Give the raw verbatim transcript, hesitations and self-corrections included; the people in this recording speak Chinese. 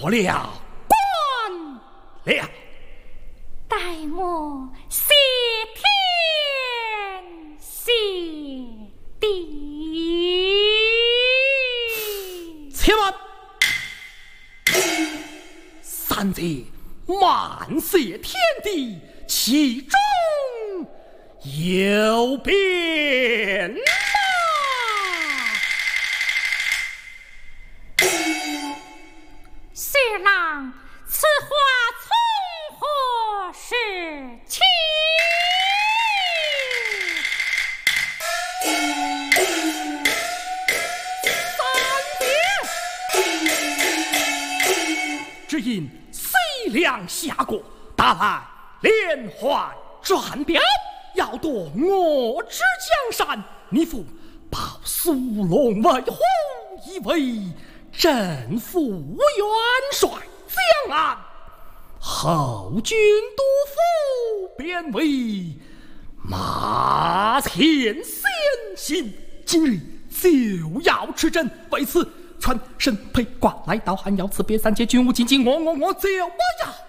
不了，关了。 待我谢天谢地。 且慢，三姐慢谢天地，其中有变吗？ 薛郎，此话从何时起？ 只因西凉下国，打来连环转表，要夺我之江山。你父报苏龙为虎，以为镇抚元帅江安，后军督府便为马前先行。今日就要出征，为此传沈培挂来到汉，要辞别三界军务，紧紧我我我就不要。